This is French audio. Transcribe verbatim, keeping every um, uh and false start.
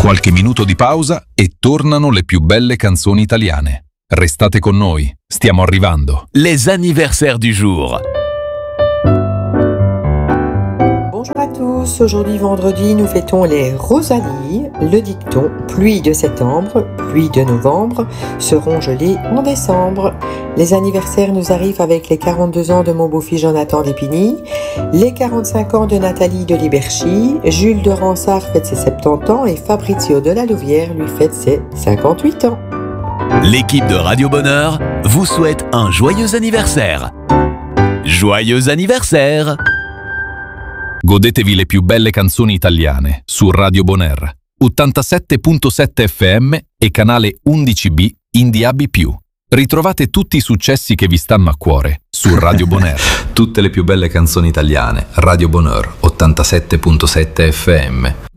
Qualche minuto di pausa e tornano le più belle canzoni italiane. Restate con noi, stiamo arrivando. Les anniversaires du jour. Bonjour à tous, aujourd'hui vendredi nous fêtons les Rosalie, le dicton pluie de septembre, pluie de novembre seront gelées en décembre. Les anniversaires nous arrivent avec les quarante-deux ans de mon beau-fils Jonathan d'Épigny, les quarante-cinq ans de Nathalie de Liberchy, Jules de Ransard fête ses soixante-dix ans et Fabrizio de la Louvière lui fête ses cinquante-huit ans. L'équipe de Radio Bonheur vous souhaite un joyeux anniversaire. Joyeux anniversaire! Godetevi le più belle canzoni italiane su Radio Boner, ottantasette virgola sette F M e canale undici B in D A B più. Ritrovate tutti i successi che vi stanno a cuore su Radio Boner. Tutte le più belle canzoni italiane, Radio Boner, ottantasette virgola sette F M.